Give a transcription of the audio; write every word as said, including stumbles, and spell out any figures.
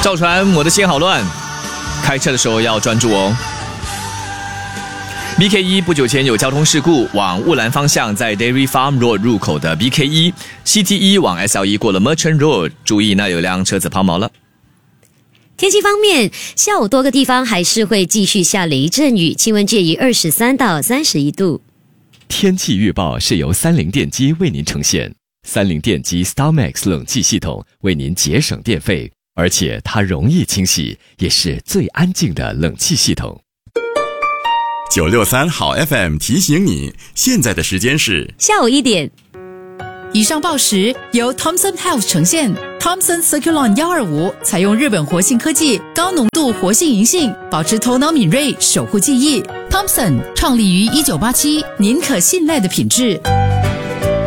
赵传，我的心好乱，开车的时候要专注哦。B K 一 不久前有交通事故，往雾兰方向在 Dairy Farm Road 入口的 B K 一 C T 一 往 S L 一过了 Merchant Road， 注意那有辆车子抛锚了。 天气方面，下午多个地方还是会继续下雷阵雨，气温介于二十三到三十一度。 天气预报是由三菱电机为您呈现，三菱电机 StarMax 冷气系统为您节省电费，而且它容易清洗，也是最安静的冷气系统。 九六三好 F M 提醒你，现在的时间是下午一点。 以上报时由 Thomson Health 呈现。Thomson Circulon 一二五采用日本活性科技，高浓度活性银杏，保持头脑敏锐，守护记忆。Thomson 创立于一九八七，您可信赖的品质。